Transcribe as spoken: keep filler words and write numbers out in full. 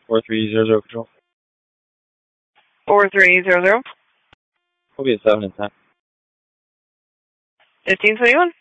four three zero zero control. four three zero zero. We'll be at seven in time. fifteen twenty-one.